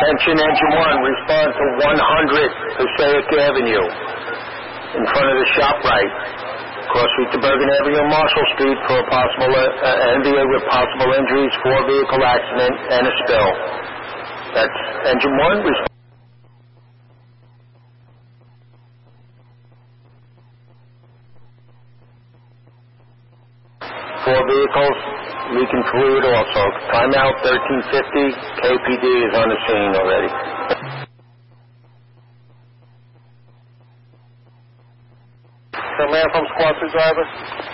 Attention, Engine 1, respond to 100 Passaic Avenue, in front of the ShopRite, cross street to Bergen Avenue and Marshall Street for a possible NVA with possible injuries, 4-vehicle accident, and a spill. That's Engine 1, respond. 4 vehicles, leaking fluid also. Timeout 1350. KPD is on the scene already. So man from Squad 2 driver.